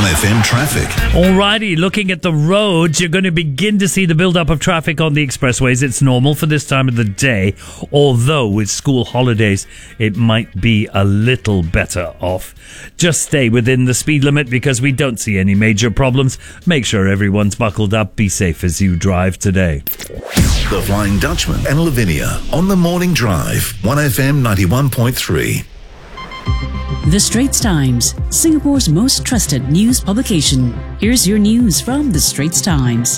1FM traffic. Alrighty, looking at the roads, you're going to begin to see the build-up of traffic on the expressways. It's normal for this time of the day, although with school holidays, it might be a little better off. Just stay within the speed limit because we don't see any major problems. Make sure everyone's buckled up. Be safe as you drive today. The Flying Dutchman and Lavinia on the Morning Drive. 1FM 91.3. The Straits Times, Singapore's most trusted news publication. Here's your news from The Straits Times.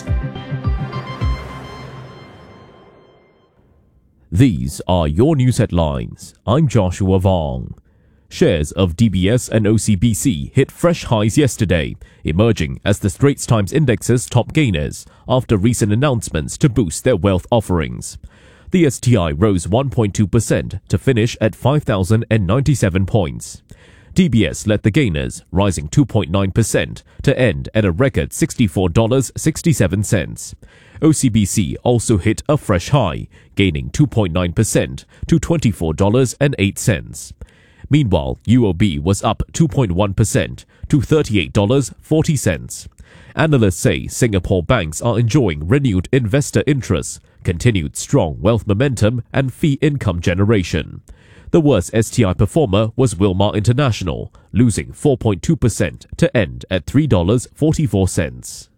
These are your news headlines. I'm Joshua Vong. Shares of DBS and OCBC hit fresh highs yesterday, emerging as the Straits Times Index's top gainers after recent announcements to boost their wealth offerings. The STI rose 1.2% to finish at 5,097 points. DBS led the gainers, rising 2.9% to end at a record $64.67. OCBC also hit a fresh high, gaining 2.9% to $24.08. Meanwhile, UOB was up 2.1% to $38.40. Analysts say Singapore banks are enjoying renewed investor interest, continued strong wealth momentum and fee income generation. The worst STI performer was Wilmar International, losing 4.2% to end at $3.44.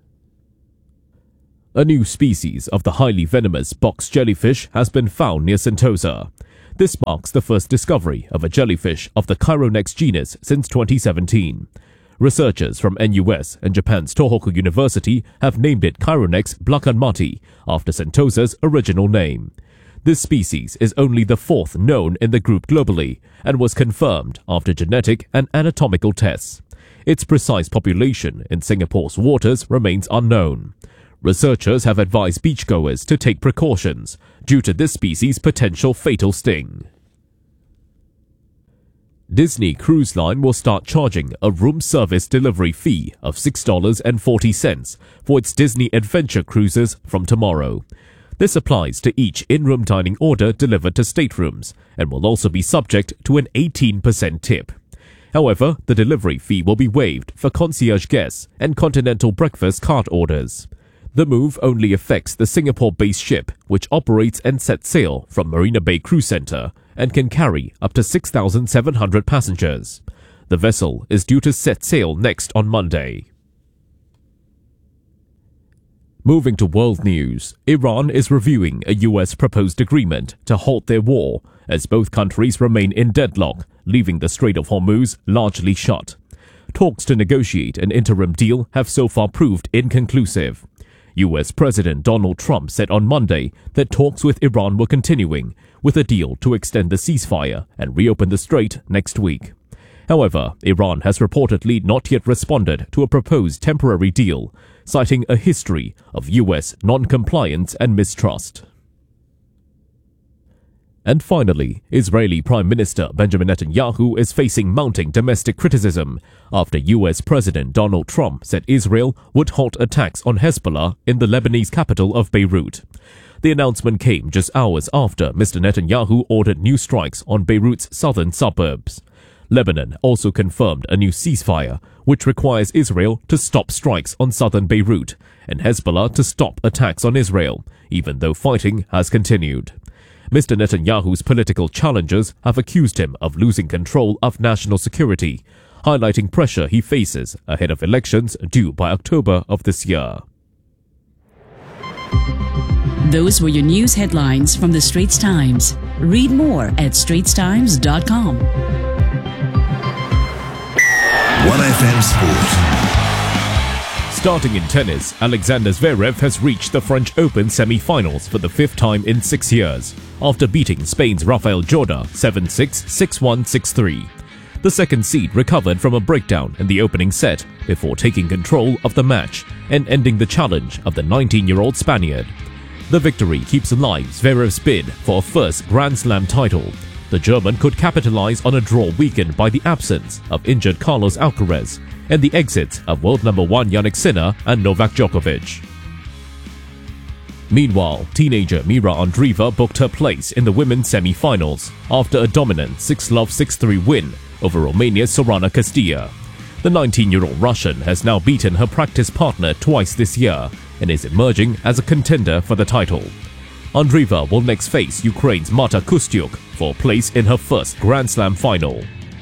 A new species of the highly venomous box jellyfish has been found near Sentosa. This marks the first discovery of a jellyfish of the Chironex genus since 2017. Researchers from NUS and Japan's Tohoku University have named it Chironex blackanmati after Sentosa's original name. This species is only the fourth known in the group globally and was confirmed after genetic and anatomical tests. Its precise population in Singapore's waters remains unknown. Researchers have advised beachgoers to take precautions due to this species' potential fatal sting. Disney Cruise Line will start charging a room service delivery fee of $6.40 for its Disney Adventure cruises from tomorrow. This applies to each in-room dining order delivered to staterooms and will also be subject to an 18% tip. However, the delivery fee will be waived for concierge guests and continental breakfast card orders. The move only affects the Singapore-based ship, which operates and sets sail from Marina Bay Cruise Centre and can carry up to 6,700 passengers. The vessel is due to set sail next on Monday. Moving to world news, Iran is reviewing a US proposed agreement to halt their war as both countries remain in deadlock, leaving the Strait of Hormuz largely shut. Talks to negotiate an interim deal have so far proved inconclusive. US President Donald Trump said on Monday that talks with Iran were continuing, with a deal to extend the ceasefire and reopen the strait next week. However, Iran has reportedly not yet responded to a proposed temporary deal, citing a history of US non-compliance and mistrust. And finally, Israeli Prime Minister Benjamin Netanyahu is facing mounting domestic criticism after US President Donald Trump said Israel would halt attacks on Hezbollah in the Lebanese capital of Beirut. The announcement came just hours after Mr. Netanyahu ordered new strikes on Beirut's southern suburbs. Lebanon also confirmed a new ceasefire, which requires Israel to stop strikes on southern Beirut and Hezbollah to stop attacks on Israel, even though fighting has continued. Mr. Netanyahu's political challengers have accused him of losing control of national security, highlighting pressure he faces ahead of elections due by October of this year. Those were your news headlines from The Straits Times. Read more at straitstimes.com. 1FM Sport. Starting in tennis, Alexander Zverev has reached the French Open semi-finals for the fifth time in 6 years, after beating Spain's Rafael Jorda 7-6, 6-1, 6-3. The second seed recovered from a breakdown in the opening set before taking control of the match and ending the challenge of the 19-year-old Spaniard. The victory keeps alive Zverev's bid for a first Grand Slam title. The German could capitalize on a draw weakened by the absence of injured Carlos Alcaraz and the exits of world number 1 Jannik Sinner and Novak Djokovic. Meanwhile, teenager Mira Andreeva booked her place in the women's semi-finals after a dominant 6-love, 6-3 win over Romania's Sorana Castilla. The 19-year-old Russian has now beaten her practice partner twice this year and is emerging as a contender for the title. Andreeva will next face Ukraine's Marta Kostyuk for a place in her first Grand Slam final.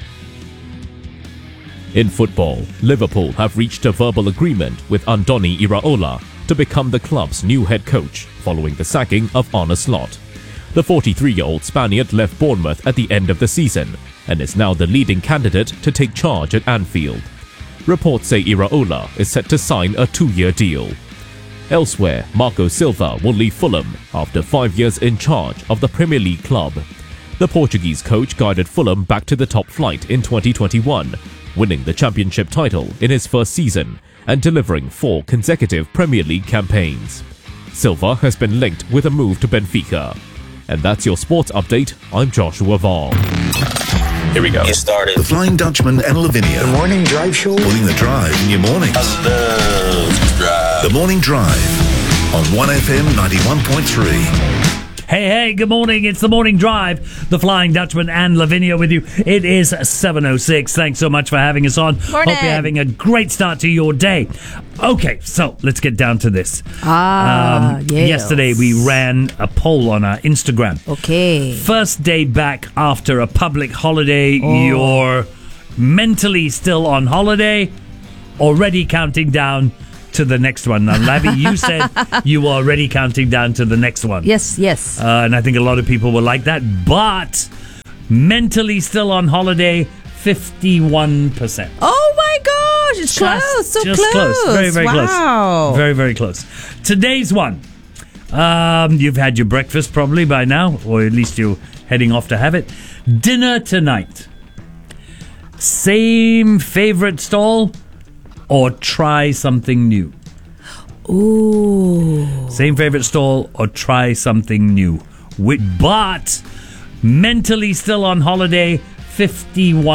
In football, Liverpool have reached a verbal agreement with Andoni Iraola to become the club's new head coach following the sacking of Arne Slot. The 43-year-old Spaniard left Bournemouth at the end of the season and is now the leading candidate to take charge at Anfield. Reports say Iraola is set to sign a 2-year deal. Elsewhere, Marco Silva will leave Fulham after 5 years in charge of the Premier League club. The Portuguese coach guided Fulham back to the top flight in 2021, winning the championship title in his first season and delivering 4 consecutive Premier League campaigns. Silva has been linked with a move to Benfica. And that's your sports update. I'm Joshua Vaughan. Here we go. Get started. The Flying Dutchman and Lavinia. The Morning Drive Show. Putting the drive in your mornings. The Morning Drive on 1FM 91.3. Hey, good morning. It's the Morning Drive. The Flying Dutchman and Lavinia with you. It is 7:06. Thanks so much for having us on. Morning. Hope you're having a great start to your day. Okay, so let's get down to this. Yes. Yesterday we ran a poll on our Instagram. Okay. First day back after a public holiday, you're mentally still on holiday, already counting down to the next one. Now, Lavi, you said you were already counting down to the next one. Yes. And I think a lot of people will like that. But mentally still on holiday, 51%. Oh my gosh, it's close. So just close. Very, very wow. close. Very, very close. Today's one. You've had your breakfast probably by now, or at least you're heading off to have it. Dinner tonight. Same favorite stall or try something new? Ooh. Same favorite stall or try something new? But mentally still on holiday, 51%.